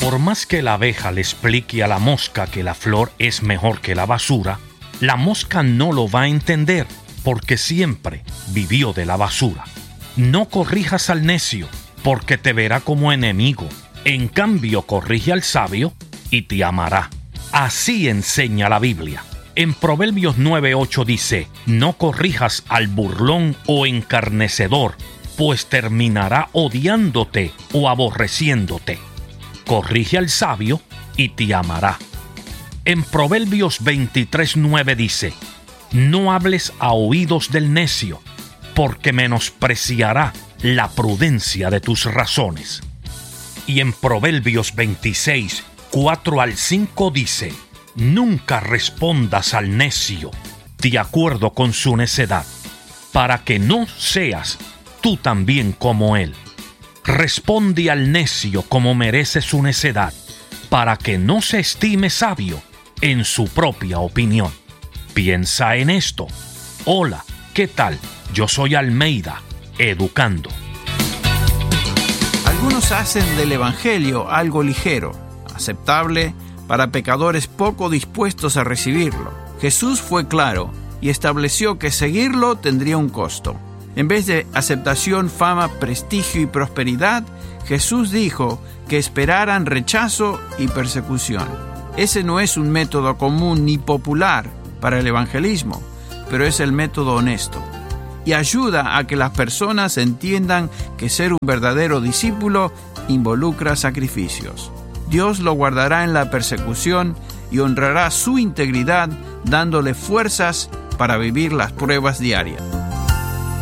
Por más que la abeja le explique a la mosca que la flor es mejor que la basura, la mosca no lo va a entender porque siempre vivió de la basura. No corrijas al necio porque te verá como enemigo. En cambio, corrige al sabio y te amará. Así enseña la Biblia. En Proverbios 9:8 dice: no corrijas al burlón o encarnecedor, pues terminará odiándote o aborreciéndote. Corrige al sabio y te amará. En Proverbios 23:9 dice: no hables a oídos del necio, porque menospreciará la prudencia de tus razones. Y en Proverbios 26:4-5 dice: nunca respondas al necio de acuerdo con su necedad, para que no seas tú también como él. Responde al necio como merece su necedad, para que no se estime sabio en su propia opinión. Piensa en esto. Hola, ¿qué tal? Yo soy Almeida, educando. Algunos hacen del Evangelio algo ligero, aceptable para pecadores poco dispuestos a recibirlo. Jesús fue claro y estableció que seguirlo tendría un costo. En vez de aceptación, fama, prestigio y prosperidad, Jesús dijo que esperaran rechazo y persecución. Ese no es un método común ni popular para el evangelismo, pero es el método honesto y ayuda a que las personas entiendan que ser un verdadero discípulo involucra sacrificios. Dios lo guardará en la persecución y honrará su integridad, dándole fuerzas para vivir las pruebas diarias.